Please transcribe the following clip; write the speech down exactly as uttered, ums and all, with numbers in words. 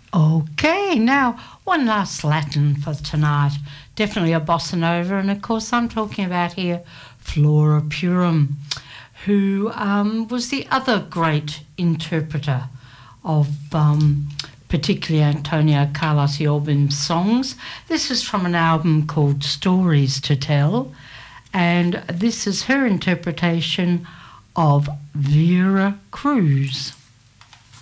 Okay, now one last Latin for tonight. Definitely a bossa nova, and of course I'm talking about here Flora Purim, who um, was the other great interpreter of um, particularly Antonio Carlos Jobim's songs. This is from an album called Stories to Tell, and this is her interpretation of Vera Cruz.